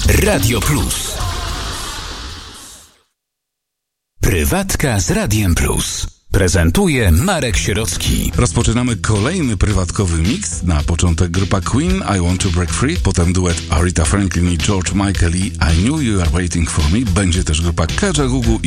Radio Plus. Prywatka z Radiem Plus. Prezentuje Marek Sierocki. Rozpoczynamy kolejny prywatkowy mix. Na początek grupa Queen, I Want to Break Free, potem duet Aretha Franklin i George Michael i I Knew You Are Waiting For Me. Będzie też grupa Kajagoogoo i